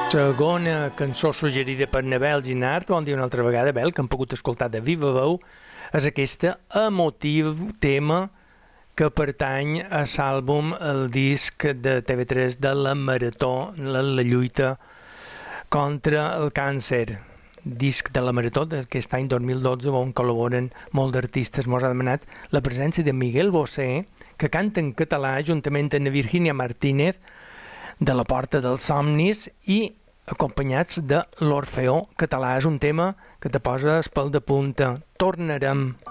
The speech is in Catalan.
Segona cançó suggerida per Nabel Ginart, bon dia una altra vegada, Bel, que hem pogut escoltar de viva veu, és aquesta emotiu tema que pertany a l'àlbum, el disc de TV3 de la Marató, la lluita contra el càncer. Disc de la Marató d'aquest any 2012 on col·laboren molts d'artistes. Mos ha demanat la presència de Miguel Bosé, que canta en català juntament amb Virginia Martínez de la Porta dels Somnis i acompanyats de l'Orfeó Català. És un tema que te posa el pèl de punta. Tornarem.